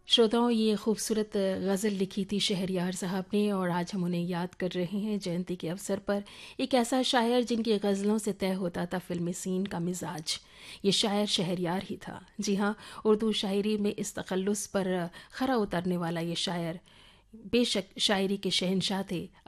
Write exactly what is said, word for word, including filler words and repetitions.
श्रोताओं, ये खूबसूरत गज़ल लिखी थी शहरयार साहब ने और आज हम उन्हें याद कर रहे हैं जयंती के अवसर पर। एक ऐसा शायर जिनकी गज़लों से तय होता था फिल्मी सीन का मिजाज, ये शायर शहरयार ही था। जी हाँ, उर्दू शायरी में इस तखल्लुस पर खरा उतरने वाला ये शायर बेशक शायरी के शहंशाह थे।